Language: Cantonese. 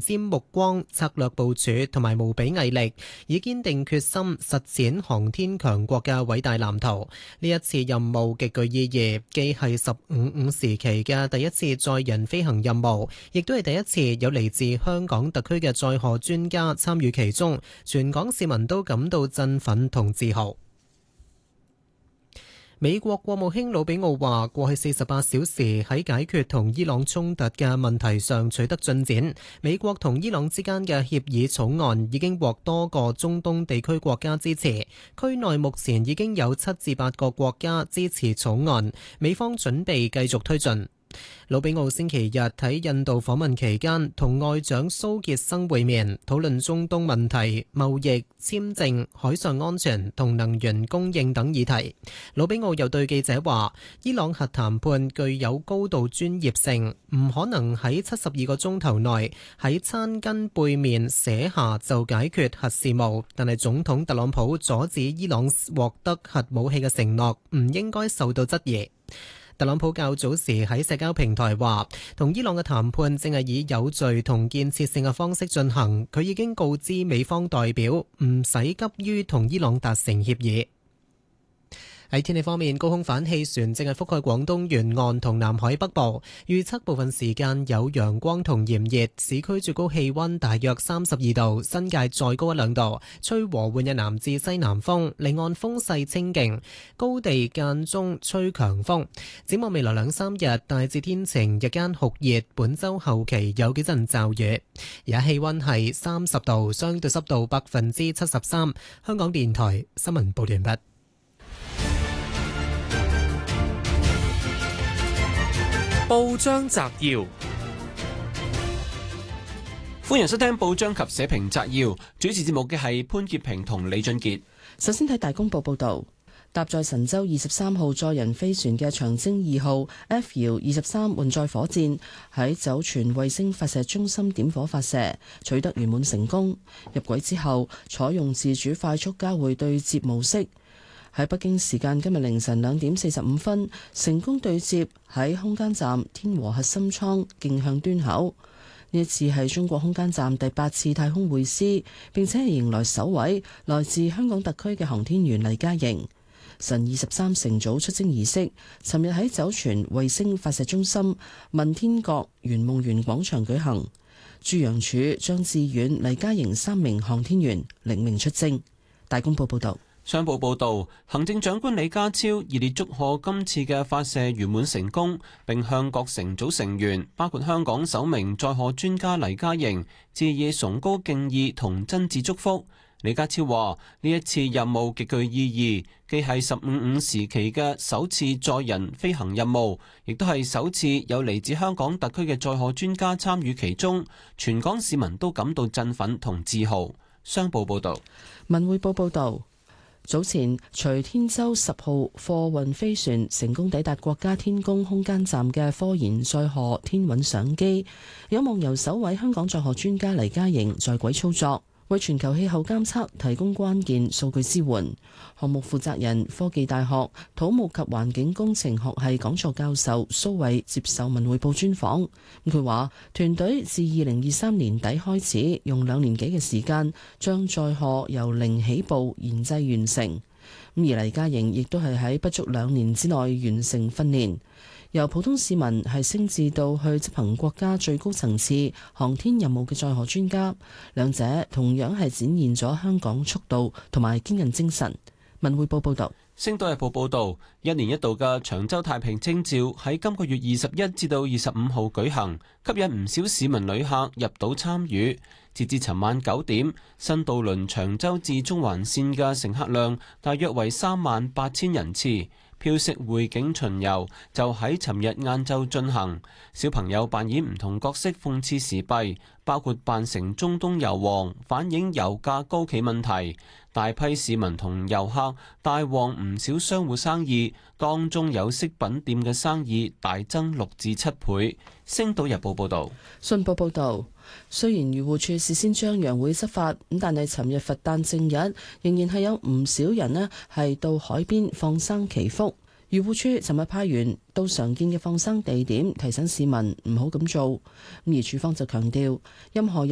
瞻目光、策略部署同埋無比毅力，以堅定決心實踐航天強國嘅偉大藍圖。呢一次任務極具意義，既係15.5時期嘅第一次載人飛行任務，亦都係第一次有嚟自香港特區嘅載荷專家參與其中，全港市民都感到振奮同自豪。美國國務卿魯比奧話：過去48小時喺解決同伊朗衝突嘅問題上取得進展。美國同伊朗之間嘅協議草案已經獲多個中東地區國家支持，區內目前已經有7至8個國家支持草案。美方準備繼續推進。魯比奧星期日喺印度訪問期間，同外長蘇傑生會面，討論中東問題、貿易、簽證、海上安全同能源供應等議題。魯比奧又對記者話：伊朗核談判具有高度專業性，唔可能喺72個鐘頭內喺餐巾背面寫下就解決核事務。但係總統特朗普阻止伊朗獲得核武器嘅承諾，唔應該受到質疑。特朗普較早時喺社交平台話，同伊朗嘅談判正係以有序同建設性嘅方式進行。佢已經告知美方代表，唔使急於同伊朗達成協議。喺天氣方面，高空反氣旋正係覆蓋廣東沿岸同南海北部，預測部分時間有陽光同炎熱，市區最高氣溫大約32度，新界再高1-2度，吹和緩嘅南至西南風，離岸風勢清勁，高地間中吹強風。展望未來2-3日，大致天晴，日間酷熱，本週後期有幾陣驟雨。而家氣溫係30度，相對濕度73%。香港電台新聞報完畢。 報章摘要，歡迎收聽報章及社評摘要。主持節目嘅係潘潔平同李俊傑。 首先睇大公報報道，搭載神舟23號載人飛船嘅長征2號 F 遙23運載火箭喺酒泉衛星發射中心點火發射，取得圓滿成功。入軌之後，採用自主快速交會對接模式。喺北京時間今日凌晨2點45分，成功對接喺空間站天和核心艙徑向端口。呢一次係中國空間站第8次太空會師，並且係迎來首位來自香港特區嘅航天員黎嘉瑩。神23乘組出征儀式，尋日喺酒泉衛星發射中心問天閣圓夢園廣場舉行。朱楊柱、張志遠、黎嘉瑩3名航天員領命出征。大公報報道。 商報報導，行政長官李家超熱烈祝賀今次嘅發射圓滿成功，並向各乘組成員，包括香港首名載荷專家黎嘉瑩，致以崇高敬意同真摯祝福。李家超話：呢一次任務極具意義，既係15.5時期嘅首次載人飛行任務，亦都係首次有嚟自香港特區嘅載荷專家參與其中，全港市民都感到振奮同自豪。商報報導。 文匯報報導。早前，隨天舟10號貨運飛船成功抵達國家天宮空間站嘅科研載荷天韻相機，有望由首位香港載荷專家黎嘉瑩在軌操作，為全球氣候監測提供關鍵數據支援。項目負責人科技大學土木及環境工程學系講座教授蘇偉接受文匯報專訪。佢話團隊自2023年底開始，用2年幾嘅時間將載荷由零起步研製完成。而黎嘉瑩亦都係喺不足2年之內完成訓練，由普通市民係升至到去執行國家最高層次航天任務嘅載荷專家，兩者同樣係展現咗香港速度同埋堅韌精神。文匯報報道。 星島日報報道，1年1度嘅長洲太平清醮喺今個月21至到25號舉行，吸引唔少市民旅客入島參與。截至尋晚9點，新渡輪長洲至中環線嘅乘客量大約為38,000人次。飄色匯景巡遊就喺尋日晏晝進行，小朋友扮演唔同角色諷刺時弊，包括扮成中東油王，反映油價高企問題。大批市民同遊客帶旺唔少商戶生意，當中有飾品店嘅生意大增6至7倍。星島日報報道。 信報報道，雖然漁護署事先張揚會執法，但係尋日佛誕正日仍然係有唔少人呢係到海邊放生祈福。漁護署尋日派員到常見嘅放生地點提醒市民唔好咁做，而署方就強調任何人